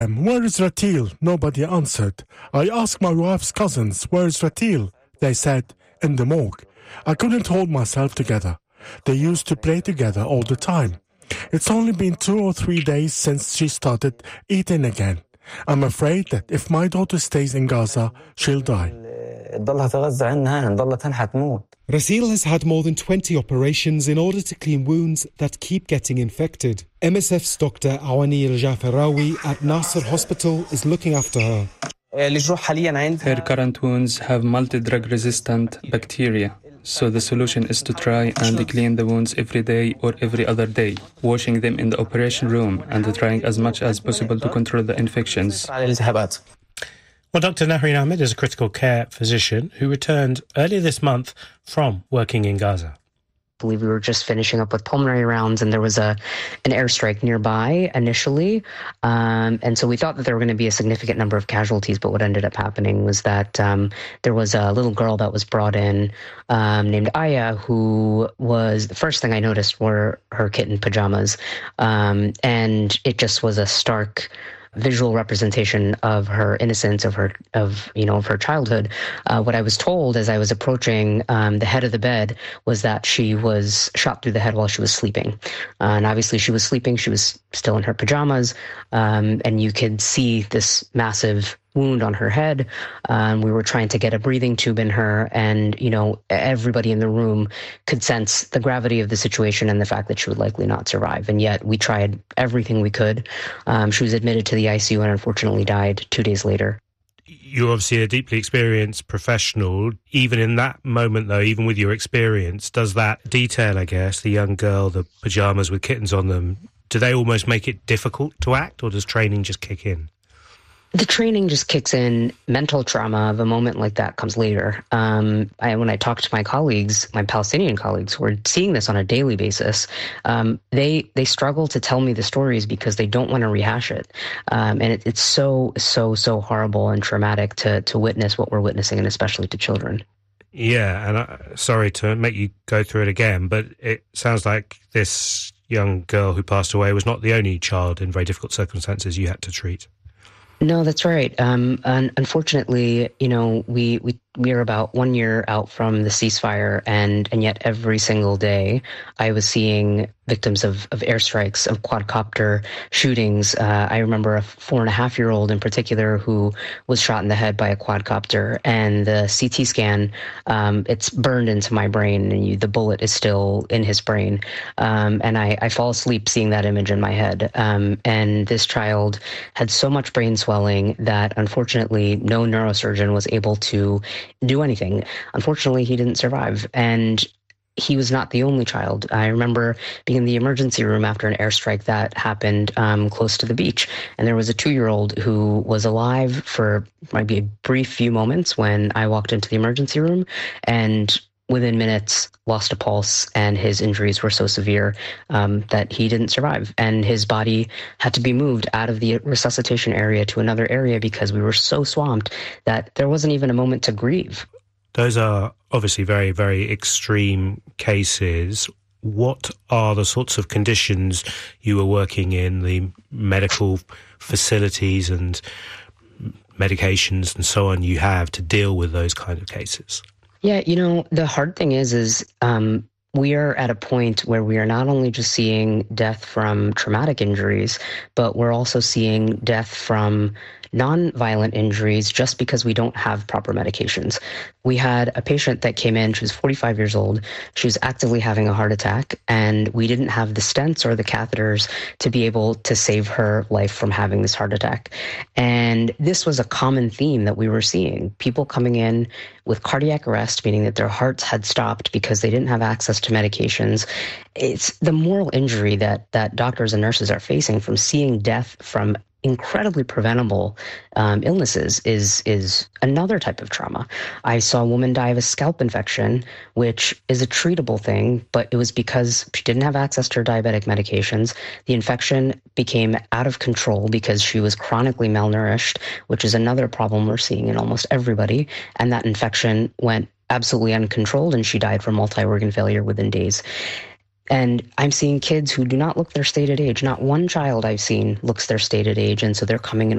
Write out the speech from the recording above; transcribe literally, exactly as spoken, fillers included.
Um, where is Ratil? Nobody answered. I asked my wife's cousins, where is Ratil? They said, in the morgue. I couldn't hold myself together. They used to play together all the time. It's only been two or three days since she started eating again. I'm afraid that if my daughter stays in Gaza, she'll die. Rasil has had more than twenty operations in order to clean wounds that keep getting infected. M S F's Doctor Awani Al-Jafarawi at Nasser Hospital is looking after her. Her current wounds have multi-drug resistant bacteria. So the solution is to try and clean the wounds every day or every other day, washing them in the operation room and trying as much as possible to control the infections. Well, Doctor Nahreen Ahmed is a critical care physician who returned earlier this month from working in Gaza. I believe we were just finishing up with pulmonary rounds and there was a an airstrike nearby initially. Um, and so we thought that there were going to be a significant number of casualties, but what ended up happening was that um, there was a little girl that was brought in um, named Aya, who was, the first thing I noticed were her kitten pajamas. Um, and it just was a stark visual representation of her innocence, of her, of you know, of her childhood. Uh, what I was told as I was approaching um, the head of the bed was that she was shot through the head while she was sleeping, uh, and obviously she was sleeping. She was still in her pajamas, um, and you could see this massive wound on her head. Um, we were trying to get a breathing tube in her, and you know, everybody in the room could sense the gravity of the situation and the fact that she would likely not survive. And yet we tried everything we could. Um, she was admitted to the I C U and unfortunately died two days later. You're obviously a deeply experienced professional. Even in that moment, though, even with your experience, does that detail, I guess, the young girl, the pajamas with kittens on them, do they almost make it difficult to act, or does training just kick in? The training just kicks in. Mental trauma of a moment like that comes later. Um, I, when I talk to my colleagues, my Palestinian colleagues who are seeing this on a daily basis, um, they they struggle to tell me the stories because they don't want to rehash it. Um, and it, it's so, so, so horrible and traumatic to to witness what we're witnessing, and especially to children. Yeah, and I, sorry to make you go through it again, but it sounds like this young girl who passed away was not the only child in very difficult circumstances you had to treat. No, that's right. Um, un- unfortunately, you know, we, we we are about one year out from the ceasefire, and and yet every single day I was seeing victims of, of airstrikes, of quadcopter shootings. Uh, I remember a four and a half year old in particular who was shot in the head by a quadcopter, and the C T scan, um, it's burned into my brain, and you, the bullet is still in his brain. Um, and I, I fall asleep seeing that image in my head. Um, and this child had so much brain swelling that unfortunately no neurosurgeon was able to do anything. Unfortunately, he didn't survive. And he was not the only child. I remember being in the emergency room after an airstrike that happened um, close to the beach. And there was a two-year-old who was alive for maybe a brief few moments when I walked into the emergency room, and within minutes lost a pulse, and his injuries were so severe um, that he didn't survive. And his body had to be moved out of the resuscitation area to another area because we were so swamped that there wasn't even a moment to grieve. Those are obviously very, very extreme cases. What are the sorts of conditions you were working in, the medical facilities and medications and so on you have to deal with those kind of cases? Yeah, you know, the hard thing is, is um, we are at a point where we are not only just seeing death from traumatic injuries, but we're also seeing death from non-violent injuries just because we don't have proper medications. We had a patient that came in, she was forty-five years old, she was actively having a heart attack, and we didn't have the stents or the catheters to be able to save her life from having this heart attack. And this was a common theme that we were seeing. People coming in with cardiac arrest, meaning that their hearts had stopped because they didn't have access to medications. It's the moral injury that that doctors and nurses are facing from seeing death from incredibly preventable um, illnesses is is another type of trauma. I saw a woman die of a scalp infection, which is a treatable thing, but it was because she didn't have access to her diabetic medications. The infection became out of control because she was chronically malnourished, which is another problem we're seeing in almost everybody. And that infection went absolutely uncontrolled, and she died from multi-organ failure within days. And I'm seeing kids who do not look their stated age. Not one child I've seen looks their stated age, and so they're coming in